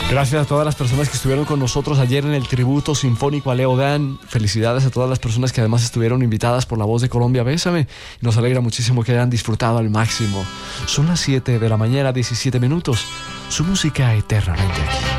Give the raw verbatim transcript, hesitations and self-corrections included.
Gracias a todas las personas que estuvieron con nosotros ayer en el tributo sinfónico a Leo Dan. Felicidades a todas las personas que además estuvieron invitadas por La Voz de Colombia. Bésame. Nos alegra muchísimo que hayan disfrutado al máximo. Son las siete de la mañana, diecisiete minutos. Su música eternamente aquí.